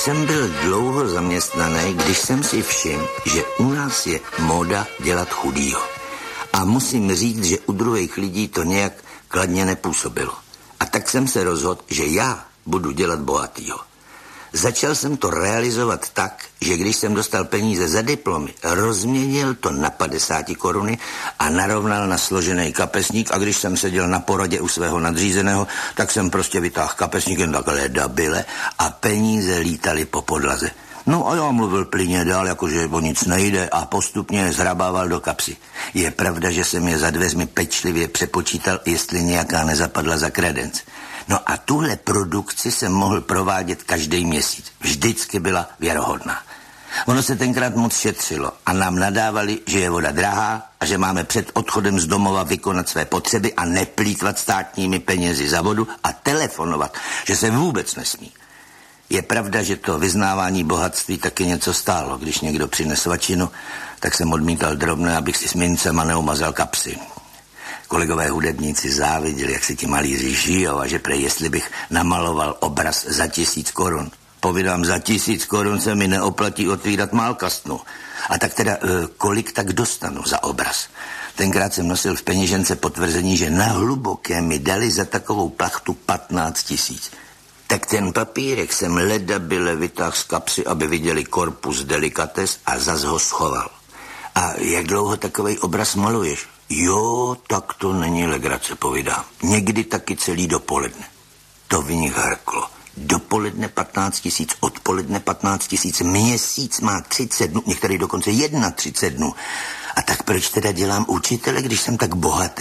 jsem byl dlouho zaměstnaný, když jsem si všiml, že u nás je móda dělat chudýho. A musím říct, že u druhých lidí to nějak kladně nepůsobilo. A tak jsem se rozhodl, že já budu dělat bohatýho. Začal jsem to realizovat tak, že když jsem dostal peníze za diplomy, rozměnil to na 50 koruny a narovnal na složený kapesník, a když jsem seděl na poradě u svého nadřízeného, tak jsem prostě vytáhl kapesník jen takhle dabile a peníze lítaly po podlaze. No a já mluvil plyně dál, jakože o nic nejde, a postupně je zhrabával do kapsy. Je pravda, že jsem je za dveřmi pečlivě přepočítal, jestli nějaká nezapadla za kredenc. No a tuhle produkci jsem mohl provádět každý měsíc. Vždycky byla věrohodná. Ono se tenkrát moc šetřilo a nám nadávali, že je voda drahá a že máme před odchodem z domova vykonat své potřeby a neplýtvat státními penězi za vodu a telefonovat, že se vůbec nesmí. Je pravda, že to vyznávání bohatství taky něco stálo. Když někdo přines svačinu, tak jsem odmítal drobné, abych si s mincema neumazal kapsy. Kolegové hudebníci záviděli, jak si ti malíři žijou, a že prej, jestli bych namaloval obraz za 1000 korun. Povídám, za 1000 korun se mi neoplatí otvírat málkastnu. A tak teda, kolik tak dostanu za obraz? Tenkrát jsem nosil v peněžence potvrzení, že na Hluboké mi dali za takovou plachtu 15 000. Tak ten papírek jsem ledabyle vytáhl z kapsy, aby viděli korpus delikates, a zas ho schoval. A jak dlouho takovej obraz maluješ? Jo, tak to není legrace, povídám. Někdy taky celý dopoledne. To v nich hrklo. Dopoledne 15 000, odpoledne 15 000, měsíc má 30 dnů, některý dokonce 31 dnů. A tak proč teda dělám učitele, když jsem tak bohatý?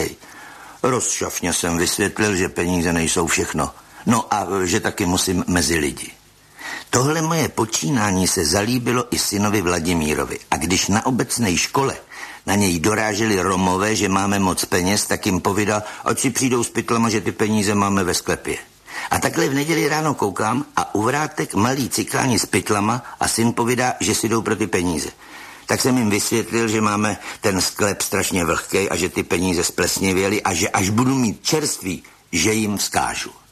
Rozšafně jsem vysvětlil, že peníze nejsou všechno. No a že taky musím mezi lidi. Tohle moje počínání se zalíbilo i synovi Vladimírovi. A když na obecné škole na něj doráželi Romové, že máme moc peněz, tak jim povídal, ať si přijdou s pytlama, že ty peníze máme ve sklepě. A takhle v neděli ráno koukám a u vrátek malý cykláni s pytlama a syn povídá, že si jdou pro ty peníze. Tak jsem jim vysvětlil, že máme ten sklep strašně vlhkej a že ty peníze splesnivěly a že až budu mít čerství, že jim vzkážu.